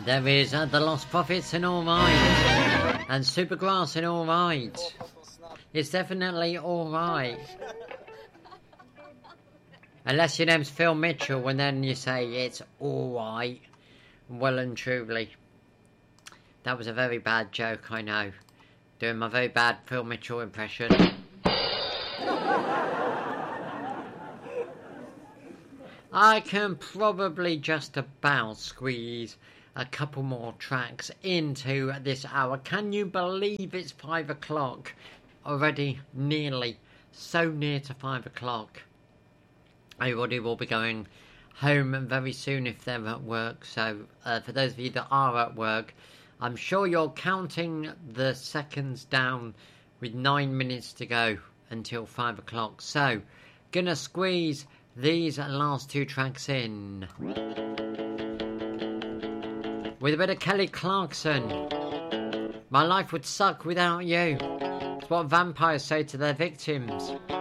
There is The Lost Prophets in All Right. And Supergrass in All Right. It's definitely all right. Unless your name's Phil Mitchell, and then you say it's all right. Well and truly. That was a very bad joke, I know. Doing my very bad Phil Mitchell impression. I can probably just about squeeze a couple more tracks into this hour. Can you believe it's 5 o'clock? Already nearly so near to 5 o'clock. Everybody will be going home very soon if they're at work. So for those of you that are at work, I'm sure you're counting the seconds down with 9 minutes to go until 5 o'clock. So gonna squeeze these last two tracks in with a bit of Kelly Clarkson. My life would suck without you. It's what vampires say to their victims.